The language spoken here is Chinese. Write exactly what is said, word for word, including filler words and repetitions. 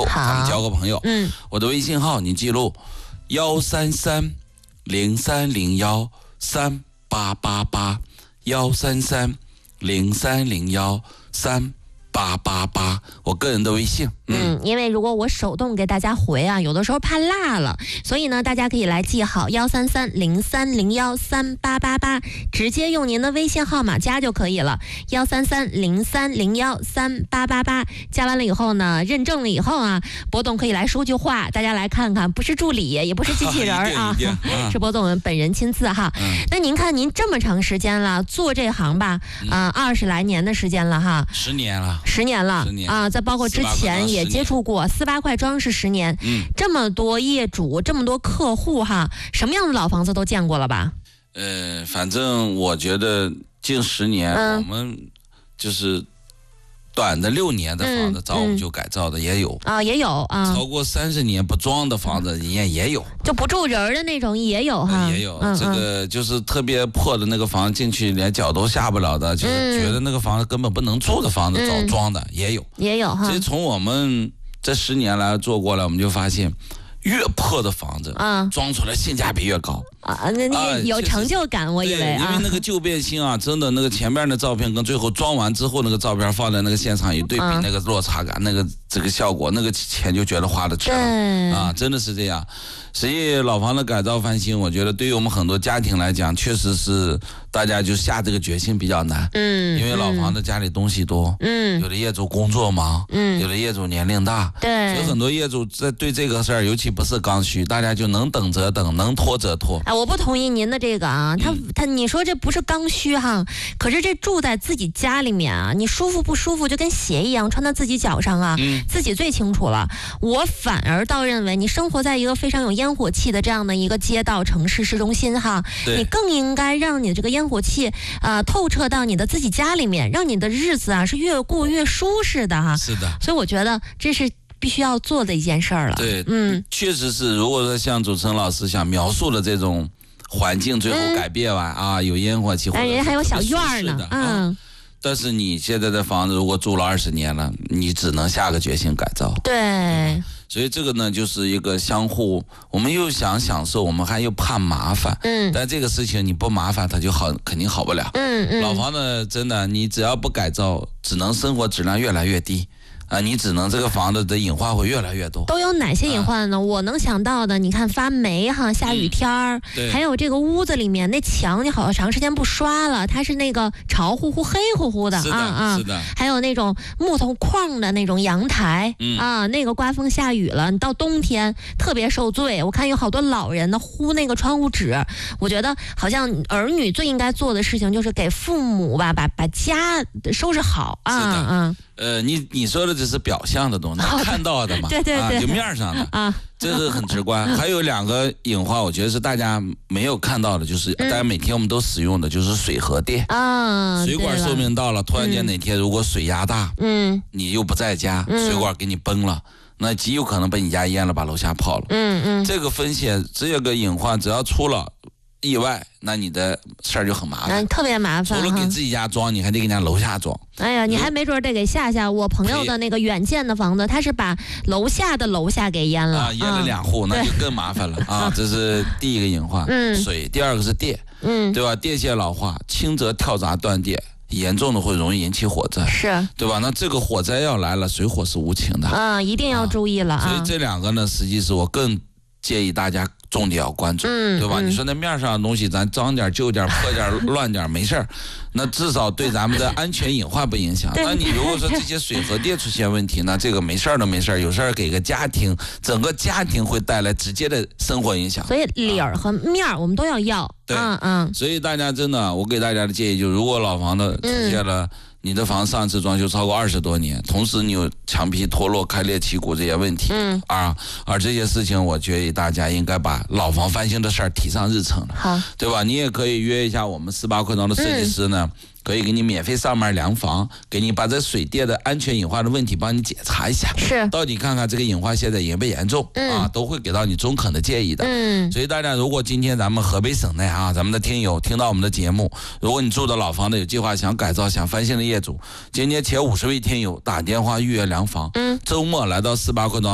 咱们交个朋友。 嗯， 我的微信号你记录幺三三零三零幺三八八八幺三三零三零幺三八八八，我个人的微信。 嗯，因为如果我手动给大家回啊，有的时候怕落了，所以呢，大家可以来记好幺三三零三零幺三八八八，直接用您的微信号码加就可以了。幺三三零三零幺三八八八，加完了以后呢，认证了以后啊，博总可以来说句话，大家来看看，不是助理，也不是机器人啊，啊是博总本人亲自哈。嗯、那您看，您这么长时间了，做这行吧，啊、呃，二十来年的时间了哈， 十年了， 十年了啊，再包括之前也接触过四八块庄是十年， 嗯， 这么多业主，这么多客户哈，什么样的老房子都见过了吧？ 呃，反正我觉得近十年、嗯、我们就是短的六年的房子，找我们就改造的也有啊、嗯嗯，也有啊， 超过三十年不装的房子也也有， 就不住人的那种也有哈， 也有、 嗯、 这个就是特别破的那个房子进去连脚都下不了的，就是觉得那个房子根本不能住的房子找装的、嗯、也有， 也有哈。 所以从我们这十年来做过来，我们就发现。越破的房子，啊，装出来性价比越高啊，那那有成就感，我以为啊， 因为那个旧变新啊，真的那个前面的照片跟最后装完之后那个照片放在那个现场一对比，啊、那个落差感，那个这个效果，那个钱就觉得花的值了啊，真的是这样。所以老房的改造翻新，我觉得对于我们很多家庭来讲，确实是大家就下这个决心比较难， 嗯， 因为老房子家里东西多， 嗯， 有的业主工作忙，嗯，有的业主年龄大， 对， 所以很多业主在对这个事儿，尤其不是刚需，大家就能等则等，能拖则拖。 哎，我不同意您的这个啊，他、嗯、他你说这不是刚需哈，可是这住在自己家里面啊，你舒服不舒服就跟鞋一样穿到自己脚上啊，嗯、自己最清楚了。我反而倒认为，你生活在一个非常有烟火气的这样的一个街道城市市中心哈，你更应该让你这个烟火气啊、呃、透彻到你的自己家里面，让你的日子啊是越过越舒适的哈。 是的， 所以我觉得这是必须要做的一件事儿了。 对，嗯，确实是。如果说像主持人老师想描述的这种环境，最后改变完、嗯、啊，有烟火气， 但人家还有小院呢，嗯、啊。 但是你现在的房子如果住了二十年了，你只能下个决心改造。 对。 所以这个呢，就是一个相互，我们又想享受，我们还又怕麻烦。嗯。但这个事情你不麻烦，它就好，肯定好不了。 嗯嗯。 老房子真的，你只要不改造，只能生活质量越来越低。啊，你只能这个房子的隐患会越来越多。 都有哪些隐患呢？啊、我能想到的，你看发霉哈，下雨天儿、嗯，还有这个屋子里面那墙，你好长时间不刷了，它是那个潮乎乎、黑乎乎的， 是的啊啊， 是的。 还有那种木头框的那种阳台，嗯、啊，那个刮风下雨了，你到冬天特别受罪。我看有好多老人呢糊那个窗户纸，我觉得好像儿女最应该做的事情就是给父母吧，把把家收拾好啊啊。 呃，你你说的只是表象的东西，哦、看到的嘛， 对对对， 啊、就面上的啊， 这是很直观。还有两个隐患，我觉得是大家没有看到的，就是大家每天我们都使用的，就是水和电啊。 水管寿命到了，突然间哪天如果水压大，嗯，你又不在家，嗯、水管给你崩了。那极有可能把你家淹了，把楼下泡了。 嗯嗯， 这个风险，这个隐患，只要出了意外，那你的事儿就很麻烦， 嗯，特别麻烦。 除了给自己家装，你还得给人家楼下装。 哎呀，你还没准得给下下。我朋友的那个远建的房子，他是把楼下的楼下给淹了， 啊，淹了两户，啊、那就更麻烦了啊！这是第一个隐患，嗯，水；第二个是电，嗯，对吧？电线老化，轻则跳闸断电。严重的会容易引起火灾， 是对吧？那这个火灾要来了，水火是无情的， 嗯，一定要注意了啊。 所以这两个呢，实际是我更建议大家重点要关注， 嗯， 对吧？嗯、你说那面上的东西，咱脏点、旧点、破点、乱点没事儿，那至少对咱们的安全隐患不影响。那你如果说这些水和电出现问题，那这个没事儿都没事儿，有事儿给个家庭，整个家庭会带来直接的生活影响。 所以理儿和面儿我们都要要。 对， 嗯嗯。 所以大家真的，我给大家的建议就是，如果老房子出现了。嗯你的房上次装修超过二十多年，同时你有墙皮脱落、开裂、起骨这些问题，嗯啊，而这些事情，我建议大家应该把老房翻新的事儿提上日程了， 好， 对吧？你也可以约一下我们四八快装的设计师呢。嗯可以给你免费上门量房，给你把这水电的安全隐患的问题帮你检查一下， 是到底看看这个隐患现在严不严重、嗯、啊，都会给到你中肯的建议的。嗯，所以大家如果今天咱们河北省内啊，咱们的听友听到我们的节目，如果你住的老房子有计划想改造、想翻新的业主，今天前五十位听友打电话预约量房，嗯，周末来到四八快装。